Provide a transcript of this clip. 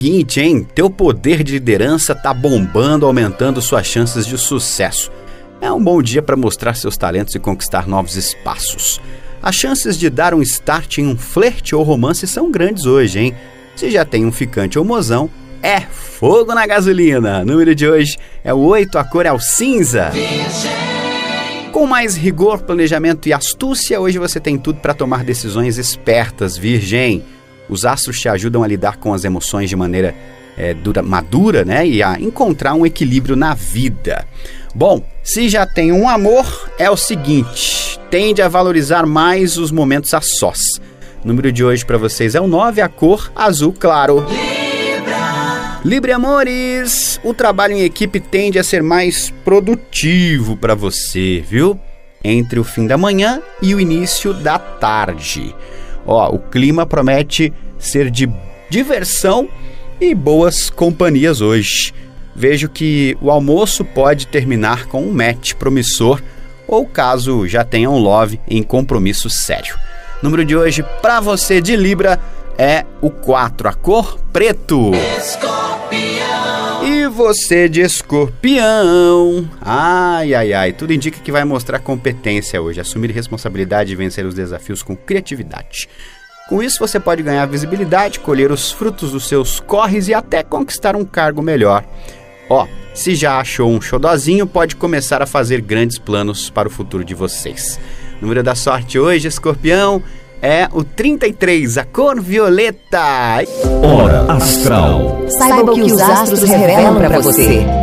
Seguinte, hein? Teu poder de liderança tá bombando, aumentando suas chances de sucesso. É um bom dia para mostrar seus talentos e conquistar novos espaços. As chances de dar um start em um flerte ou romance são grandes hoje, hein? Se já tem um ficante ou mozão, é fogo na gasolina. O número de hoje é o 8, a cor é o cinza. Com mais rigor, planejamento e astúcia, hoje você tem tudo para tomar decisões espertas, Virgem. Os astros te ajudam a lidar com as emoções de maneira madura, né? E a encontrar um equilíbrio na vida. Bom, se já tem um amor, é o seguinte: tende a valorizar mais os momentos a sós. O número de hoje para vocês é o 9, a cor azul claro. Libra amores, o trabalho em equipe tende a ser mais produtivo para você, viu? Entre o fim da manhã e o início da tarde. O clima promete ser de diversão e boas companhias hoje. Vejo que o almoço pode terminar com um match promissor ou caso já tenha um love em compromisso sério. O número de hoje para você de Libra é o 4, a cor preto. Escorpião. E você de Escorpião? Ai, tudo indica que vai mostrar competência hoje, assumir responsabilidade e vencer os desafios com criatividade. Com isso você pode ganhar visibilidade, colher os frutos dos seus corres e até conquistar um cargo melhor. Se já achou um xodozinho, pode começar a fazer grandes planos para o futuro de vocês. O número da sorte hoje, Escorpião, é o 33, a cor violeta. Hora Astral. Saiba o que os astros revelam para você.